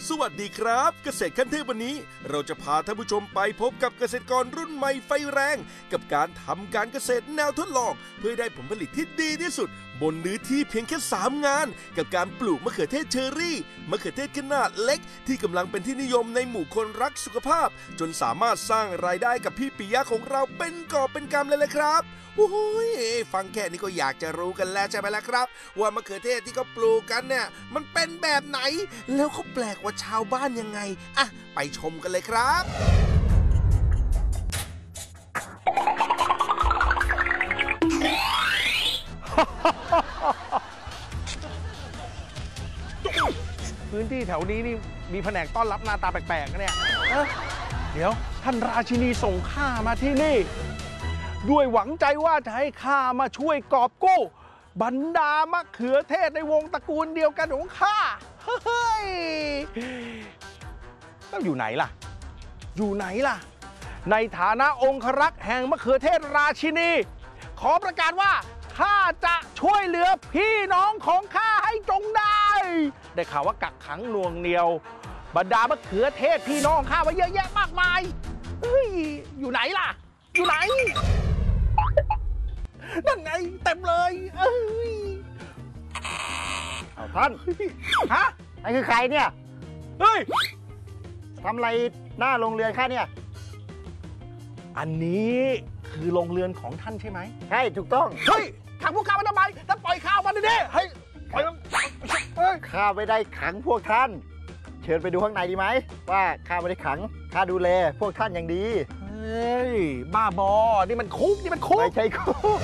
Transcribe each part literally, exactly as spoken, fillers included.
สวัสดีครับเกษตรขั้นเทพวันนี้เราจะพาท่านผู้ชมไปพบกับเกษตรกรรุ่นใหม่ไฟแรงกับการทำการเกษตรแนวทดลองเพื่อได้ผลผลิตที่ดีที่สุดบนเนื้อที่เพียงแค่สามงานกับการปลูกมะเขือเทศเชอรี่มะเขือเทศขนาดเล็กที่กำลังเป็นที่นิยมในหมู่คนรักสุขภาพจนสามารถสร้างรายได้กับพี่ปิยะของเราเป็นกอบเป็นกำเลยเลยครับโอ้ยฟังแค่นี้ก็อยากจะรู้กันแล้วใช่ไหมล่ะครับว่ามะเขือเทศที่เขาปลูกกันเนี่ยมันเป็นแบบไหนแล้วเขาแปลกกว่าชาวบ้านยังไงอ่ะไปชมกันเลยครับพื้นที่แถวนี้นี่มีแผนกต้อนรับหน้าตาแปลกๆนะเนี่ยเดี๋ยวท่านราชินีส่งข้ามาที่นี่ด้วยหวังใจว่าจะให้ข้ามาช่วยกอบกู้บรรดามะเขือเทศในวงตระกูลเดียวกันของข้าเฮ้ยแล้วอยู่ไหนล่ะอยู่ไหนล่ะในฐานะองครักษ์แห่งมะเขือเทศราชินีขอประกาศว่าข้าจะช่วยเหลือพี่น้องของข้าให้จงได้ได้ข่าวว่ากักขังหน่วงเหนียวบรรดามะเขือเทศพี่น้องข้าไว้เยอะแยะมากมายเฮ้ยอยู่ไหนล่ะอยู่ไหนนั่นไงเต็มเลยเอ้ยเอาท่านฮะไอ้คือใครเนี่ยเฮ้ยทำอะไรหน้าโรงเรือนข้าเนี่ยอันนี้คือโรงเรือนของท่านใช่ไหมใช่ถูกต้องเฮ้ยขังพวกข้ามาทำไมท่านปล่อยข้ามาดิเฮ้ยปล่อยเฮ้ยข้าไม่ได้ขังพวกท่านเชิญไปดูข้างในดีไหมว่าข้าไม่ได้ขังข้าดูแลพวกท่านอย่างดีเฮ้ยบ้าบอนี่มันคุกนี่มันคุกไม่ใช่คุก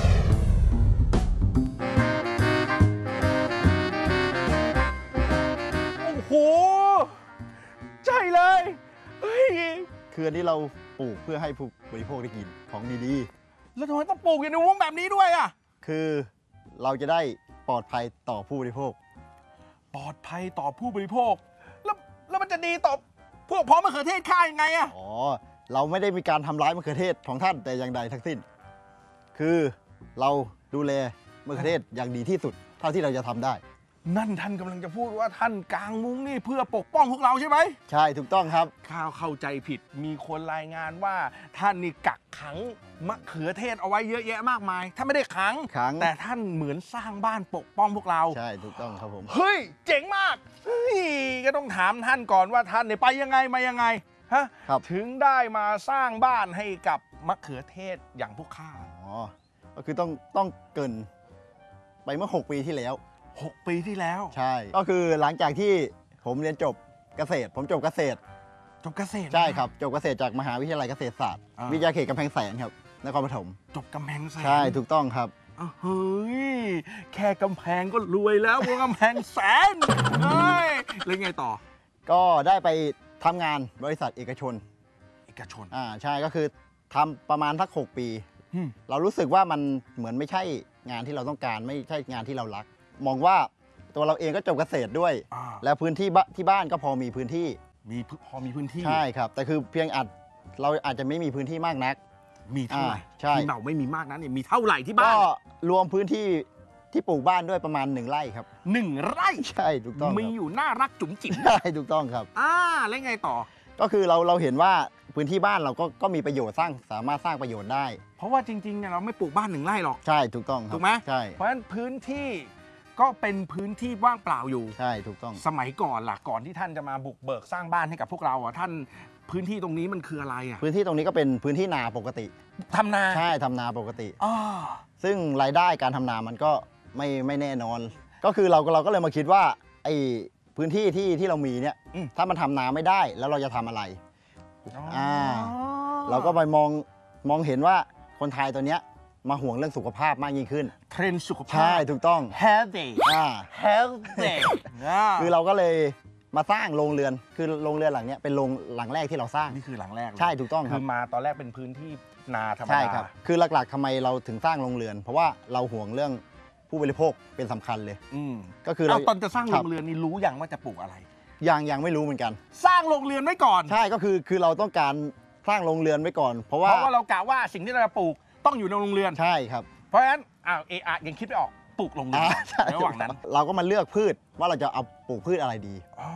โอ้โหใช่เลยเฮ้ยคืออันนี้เราปลูกเพื่อให้ผู้บริโภคได้กินของดีๆแล้วทำไมต้องปลูกอยู่ในวงแบบนี้ด้วยอ่ะคือเราจะได้ปลอดภัยต่อผู้บริโภคปลอดภัยต่อผู้บริโภคแล้วแล้วมันจะดีต่อพวกพ้องมะเขือเทศข้ายังไงอ่ะอ๋อเราไม่ได้มีการทำร้ายมะเขือเทศของท่านแต่อย่างใดทั้งสิ้นคือเราดูแลมะเขือเทศอย่างดีที่สุดเท่าที่เราจะทำได้นั่นท่านกำลังจะพูดว่าท่านกางมุ้งนี่เพื่อปกป้องพวกเราใช่ไหมใช่ถูกต้องครับข้าวเข้าใจผิดมีคนรายงานว่าท่านนี่กักขังมะเขือเทศเอาไว้เยอะแยะมากมายท่านไม่ได้ขังแต่ท่านเหมือนสร้างบ้านปกป้องพวกเราใช่ถูกต้องครับผมเฮ้ยเจ๋งมากเฮ้ยก็ต้องถามท่านก่อนว่าท่านเนี่ยไปยังไงมายังไงฮะถึงได้มาสร้างบ้านให้กับมะเขือเทศอย่างพวกข้าอ๋อก็คือต้องต้องเกินไปเมื่อหกปีที่แล้วหกปีที่แล้วใช่ก็คือหลังจากที่ผมเรียนจบเกษตรผมจบเกษตรจบเกษตรใช่ครับจบเกษตรจากมหาวิทยาลัยเกษตรศาสตร์วิทยาเขตกำแพงแสนครับนครปฐมจบกำแพงแสนใช่ถูกต้องครับเฮ้ยแค่กำแพงก็รวยแล้วพวกกำแพงแสนเฮ้ยแล้วไงต่อก็ได้ไปทำงานบริษัทเอกชนเอกชนอ่าใช่ก็คือทำประมาณสักหกปีเรารู้สึกว่ามันเหมือนไม่ใช่งานที่เราต้องการไม่ใช่งานที่เรารักมองว่าตัวเราเองก็จบเกษตรด้วยแล้วพื้นที่ที่บ้านก็พอมีพื้นที่มีพอมีพื้นที่ใช่ครับแต่คือเพียงอาจเราอาจจะไม่มีพื้นที่มากนักมีเท่าไหร่ใช่ที่เราไม่มีมากนั้นเนี่ยมีเท่าไหร่ที่บ้านก็รวมพื้นที่ที่ปลูกบ้านด้วยประมาณหนึ่งไร่ครับหนึ่งไร่ใช่ถูกต้องมีอยู่น่ารักจุ๋มจิ๋มใช่ถูกต้องครับอ่าแล้วไงต่อก็คือเราเราเห็นว่าพื้นที่บ้านเราก็ก็มีประโยชน์สร้างสามารถสร้างประโยชน์ได้เพราะว่าจริงๆเนี่ยเราไม่ปลูกบ้านหนึ่งไร่หรอกใช่ถูกต้องถูกไหมใช่เพราะฉะนั้นพื้นที่ก็เป็นพื้นที่ว่างเปล่าอยู่ใช่ถูกต้องสมัยก่อนล่ะก่อนที่ท่านจะมาบุกเบิกสร้างบ้านให้กับพวกเราอ่ะท่านพื้นที่ตรงนี้มันคืออะไรอ่ะพื้นที่ตรงนี้ก็เป็นพื้นที่นาปกติทำนาใช่ทำนาปกติอ๋อซึ่งรายได้การทำนามันก็ไม่ไม่แน่นอนก็คือเราเราก็เลยมาคิดว่าไอ้พื้นที่ที่ที่เรามีเนี่ยถ้ามันทำนาไม่ได้แล้วเราจะทำอะไรอ่าเราก็ไปมองมองเห็นว่าคนไทยตัวเนี้ยมาห่วงเรื่องสุขภาพมากยิ่งขึ้นเทรนด์สุขภาพใช่ถูกต้อง healthy อ่า healthy คือเราก็เลยมาสร้างโรงเรือนคือโรงเรือนหลังนี้เป็นโรงหลังแรกที่เราสร้างนี่คือหลังแรกใช่ถูกต้องครับคือมาตอนแรกเป็นพื้นที่นาธรรมดาใช่ครับคือหลักๆทำไมเราถึงสร้างโรงเรือนเพราะว่าเราห่วงเรื่องผู้บริโภคเป็นสำคัญเลยอืมก็คือเราตอนจะสร้างโรงเรือนนี่รู้ยังว่าจะปลูกอะไรยังยังไม่รู้เหมือนกันสร้างโรงเรือนไว้ก่อนใช่ก็คือคือเราต้องการสร้างโรงเรือนไว้ก่อนเพราะว่าเพราะว่าเรากะว่าสิ่งที่เราจะปลูกต้องอยู่ในโรงเรือนใช่ครับเพราะฉะนั้นอ้าวเออะยังคิดไม่ออกปลูกโรงเรือนในระหว่างนั้นเราก็มาเลือกพืชว่าเราจะเอาปลูกพืชอะไรดี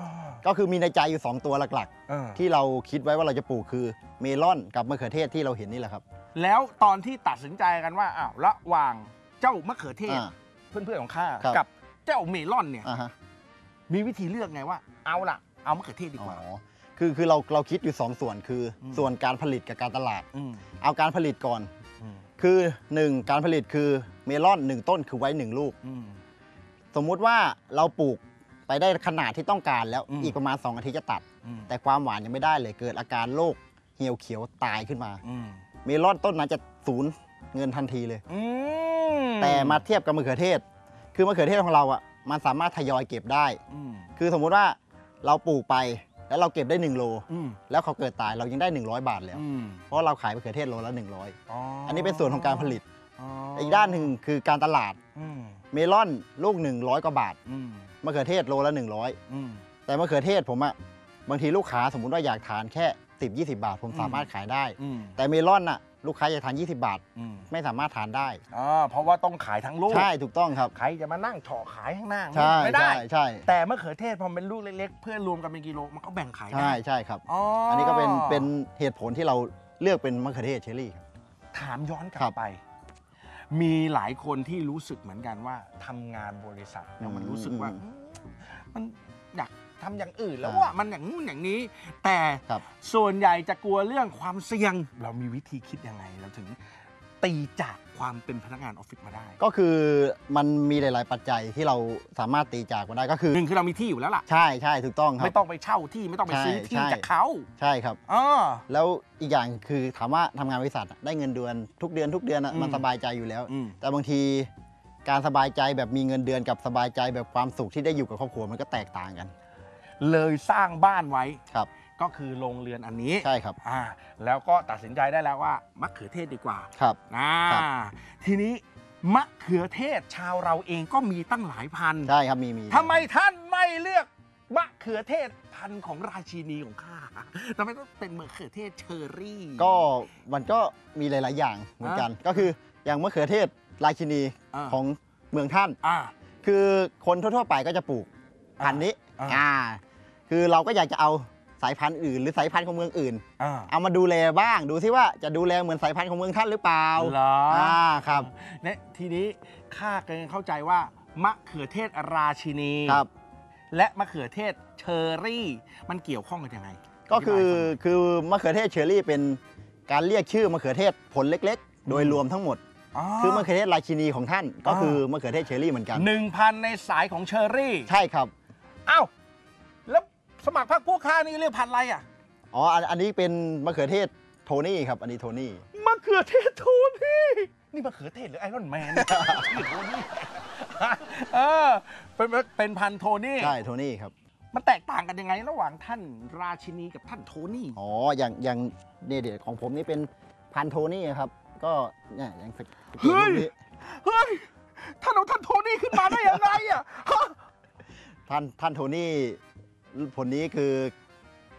ก็คือมีในใจอยู่สองตัวหลักเออๆ ที่เราคิดไว้ว่าเราจะปลูกคือเมลอนกับมะเขือเทศที่เราเห็นนี่แหละครับแล้วตอนที่ตัดสินใจกันว่าอ้าวระหว่างเจ้ามะเขือเทศอ่าเพื่อนๆของข้าครับกับเจ้าเมลอนเนี่ยอ่าฮะมีวิธีเลือกไงว่าเอาล่ะเอามะเขือเทศดีอ๋กอว่าคือคือเราเราคิดอยู่สองส่วนคืออมส่วนการผลิตกับการตลาดอืมเอาการผลิตก่อนอืมคือหนึ่งการผลิตคือเมลอนหนึ่งต้นคือไว้หนึ่งลูกอืมสมมุติว่าเราปลูกไปได้ขนาดที่ต้องการแล้วอืมอีกประมาณสองอาทิตย์จะตัดอืมแต่ความหวานยังไม่ได้เลยเกิดอาการโรคเหี่ยวเขียวตายขึ้นมาอืมเมลอนต้นนั้นจะสูญเงินทันทีเลยอืมแต่มาเทียบกับมะเขือเทศ คือมะเขือเทศของเราอ่ะมันสามารถทยอยเก็บได้อืมคือสมมุติว่าเราปลูกไปแล้วเราเก็บได้หนึ่งโลอืมแล้วเขาเกิดตายเรายังได้หนึ่งร้อยบาทแล้วอืมเพราะเราขายมะเขือเทศโลละหนึ่งร้อยอ๋ออัอันนี้เป็นส่วนของการผลิตอ๋ออีกด้านหนึ่งคือการตลาดอืมเมลอนลูกหนึ่งร้อยกว่าบาทอืมมะเขือเทศโลละหนึ่งร้อยอืมแต่มะเขือเทศผมอะบางทีลูกค้าสมมุติว่าอยากทานแค่สิบ ยี่สิบบาท ผมอืมสามารถขายได้อืมแต่เมลอนอะลูกค้าอยากทานยี่สิบบาทอืมไม่สามารถทานได้อ๋อเพราะว่าต้องขายทั้งลูกใช่ถูกต้องครับใครจะมานั่งเฉาะขายข้างหน้าใช่ไม่ได้ใช่ใช่แต่มะเขือเทศพอเป็นลูกเล็กๆ เพื่อรวมกันเป็นกิโลมันก็แบ่งขายได้ใช่ใช่ครับอ๋ออัอันนี้ก็เป็นเป็นเหตุผลที่เราเลือกเป็นมะเขือเทศเชอรี่ครับถามย้อนกลัครับ บไป มีหลายคนที่รู้สึกเหมือนกันว่าทำงานบริษัทแล้วมันรู้สึกว่าอืมมันอยากทำอย่างอื่นแล้วอ่าว่ามันอย่างนู้นอย่างนี้ แต่ครับส่วนใหญ่จะกลัวเรื่องความเสี่ยง เรามีวิธีคิดยังไงเราถึงตีจากความเป็นพนักงานออฟฟิศมาได้ก็คือมันมีหลาย ๆ ปัจจัยที่เราสามารถตีจากมาได้ก็คือหนึ่งคือเรามีที่อยู่แล้วล่ะใช่ใช่ถูกต้องครับไม่ต้องไปเช่าที่ไม่ต้องไปซื้อที่ใช่จากเขาใช่ครับอ๋อแล้วอีกอย่างคือถามว่าทำงานบริษัทอะได้เงินเดือนทุกเดือนทุกเดือนอะอืมมันสบายใจอยู่แล้วอืมแต่บางทีการสบายใจแบบมีเงินเดือนกับสบายใจแบบความสุขที่ได้อยู่กับครอบครัวมันก็แตกต่างกันเลยสร้างบ้านไว้ครับก็คือโรงเรือนอันนี้ใช่ครับอ่าแล้วก็ตัดสินใจได้แล้วว่ามะเขือเทศดีกว่าครับอ่าครับทีนี้มะเขือเทศชาวเราเองก็มีตั้งหลายพันธุ์ใช่ครับมีมีทำไมท่านไม่เลือกมะเขือเทศพันธุ์ของราชินีของข้าทำไมต้องเป็นมะเขือเทศเชอรี่ก็มันก็มีหลาย ๆ อย่างเหมือนกัน ก็คืออย่างมะเขือเทศราชินีอ่าของเมืองท่านอ่าคือคนทั่ว ๆ ไปก็จะปลูกพันธุ์นี้อ่าอ่า คือเราก็อยากจะเอาสายพันธุ์อื่น หรือสายพันธุ์ของเมืองอื่นอ่าเอามาดูแลบ้าง ดูซิว่าจะดูแลเหมือนสายพันธุ์ของเมืองท่านหรือเปล่าเหรออ่อ่าครับเนี่ยทีนี้ข้าก็ยังเข้าใจว่ามะเขือเทศราชินีครับและมะเขือเทศเชอรี่ มันเกี่ยวข้องกันยังไงก็คือธิบายให้ฟังหน่อยคือมะเขือเทศเชอรี่เป็นการเรียกชื่อมะเขือเทศผลเล็ก ๆ โดยรวมทั้งหมด คือมะเขือเทศราชินีของท่าน ก็คือมะเขือเทศเชอรี่เหมือนกันหนึ่งพันในสายของเชอรี่ใช่ครับอ้าวแล้วสมัครพรรคพวกข้านี่เรียกพันธุ์อะไรอ่ะอ๋ออันอันนี้เป็นมะเขือเทศโทนี่ครับ อันนี้โทนี่มะเขือเทศโทนี่นี่มะเขือเทศหรือไอรอนแมนเนี่ยชื่อโทนี่เออเป็นเป็นพันธุ์โทนี่ใช่โทนี่ครับมันแตกต่างกันยังไง ระหว่างท่านราชินีกับท่านโทนี่อ๋อ อย่างอย่างเนี่ยเดี๋ยวของผมนี่เป็นพันธุ์โทนี่ครับ ก็เนี่ยอย่างสกเฮ้ยรูปนี้เฮ้ยท่านเอาท่านโทนี่ขึ้นมาได้ยังไงอ่ะฮะท่านท่านโทนี่ผลนี้คือ